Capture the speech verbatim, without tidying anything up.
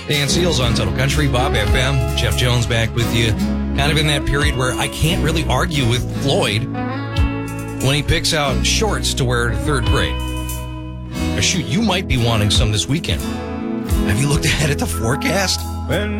Dan Seals on Total Country, Bob F M. Jeff Jones back with you. Kind of in that period where I can't really argue with Floyd when he picks out shorts to wear to third grade. Or shoot, you might be wanting some this weekend. Have you looked ahead at the forecast? When